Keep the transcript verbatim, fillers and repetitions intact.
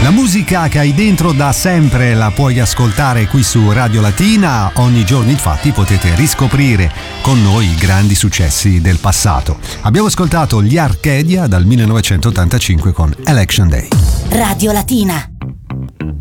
La musica che hai dentro da sempre la puoi ascoltare qui su Radio Latina. Ogni giorno infatti potete riscoprire con noi i grandi successi del passato. Abbiamo ascoltato gli Arcadia dal millenovecentottantacinque con Election Day. Radio Latina.